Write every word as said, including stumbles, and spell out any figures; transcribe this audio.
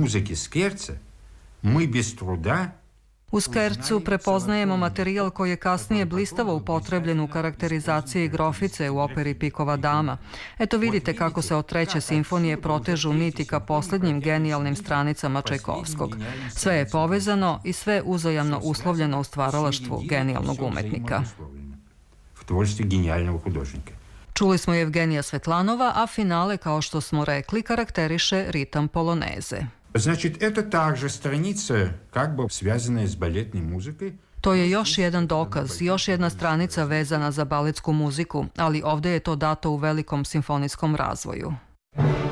музыки Скерца мы без труда U Skercu prepoznajemo materijal koji je kasnije blistavo upotrebljen u karakterizaciji grofice u operi Pikova dama. Eto vidite kako se od treće simfonije protežu niti ka posljednjim genijalnim stranicama Čajkovskog. Sve je povezano i sve uzajamno uslovljeno u stvaralaštvu genijalnog umetnika. Čuli smo Evgenija Svetlanova, a finale, kao što smo rekli, karakteriše ritam poloneze. Значит, это также страница, как бы связанная с балетной музыкой. To je još jedan dokaz, još jedna stranica vezana za baletsku muziku, ali ovdje je to dato u velikom simfonijskom razvoju.